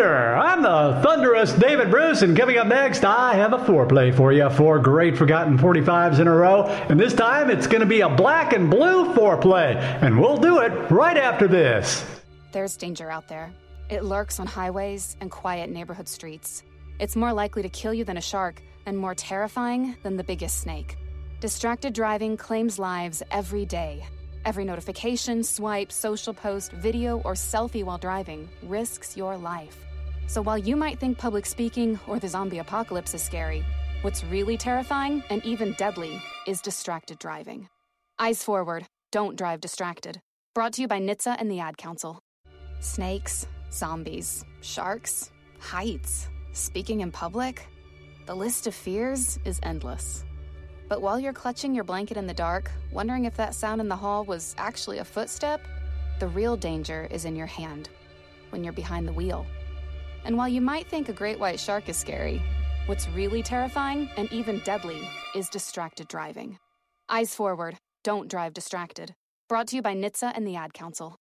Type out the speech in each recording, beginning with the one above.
Thunder. I'm the thunderous David Bruce, and coming up next, I have a foreplay for you. 4 great forgotten 45s in a row, and this time it's going to be a black and blue foreplay, and we'll do it right after this. There's danger out there. It lurks on highways and quiet neighborhood streets. It's more likely to kill you than a shark, and more terrifying than the biggest snake. Distracted driving claims lives every day. Every notification, swipe, social post, video, or selfie while driving risks your life. So while you might think public speaking or the zombie apocalypse is scary, what's really terrifying and even deadly is distracted driving. Eyes forward, don't drive distracted. Brought to you by NHTSA and the Ad Council. Snakes, zombies, sharks, heights, speaking in public. The list of fears is endless. But while you're clutching your blanket in the dark, wondering if that sound in the hall was actually a footstep, the real danger is in your hand, when you're behind the wheel. And while you might think a great white shark is scary, what's really terrifying and even deadly is distracted driving. Eyes forward, don't drive distracted. Brought to you by NHTSA and the Ad Council.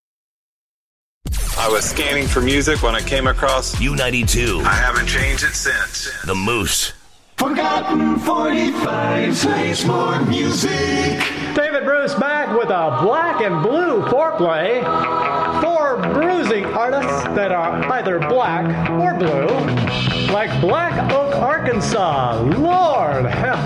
I was scanning for music when I came across U92. I haven't changed it since. The Moose. Forgotten 45 plays more music. David Bruce back with a black and blue foreplay. 4 bruising artists that are either black or blue, like Black Oak, Arkansas. Lord have